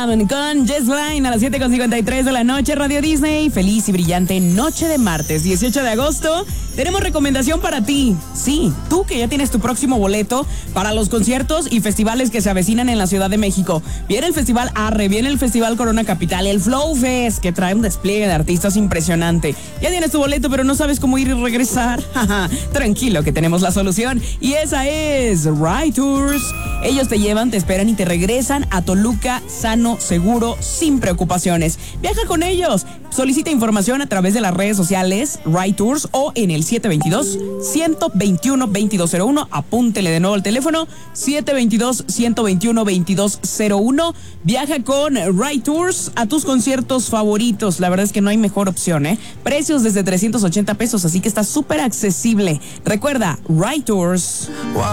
Liam con Just Line a las 7:53 de la noche, Radio Disney. Feliz y brillante noche de martes, 18 de agosto. Tenemos recomendación para ti. Sí, tú que ya tienes tu próximo boleto para los conciertos y festivales que se avecinan en la Ciudad de México. Viene el Festival Arre, viene el Festival Corona Capital, el Flow Fest, que trae un despliegue de artistas impresionante. Ya tienes tu boleto, pero no sabes cómo ir y regresar. Tranquilo, que tenemos la solución. Y esa es Ride Tours. Ellos te llevan, te esperan y te regresan a Toluca sano, seguro, sin preocupaciones. Viaja con ellos. Solicita información a través de las redes sociales Ride Tours o en el 722-121-2201. Apúntele de nuevo el teléfono 722-121-2201. Viaja con Ride Tours a tus conciertos favoritos. La verdad es que no hay mejor opción, ¿eh? Precios desde 380 pesos, así que está súper accesible. Recuerda, Ride Tours.